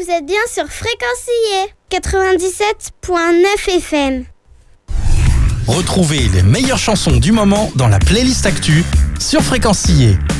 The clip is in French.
vous êtes bien sur Fréquencier 97.9 FM. Retrouvez les meilleures chansons du moment dans la playlist Actu sur Fréquencier.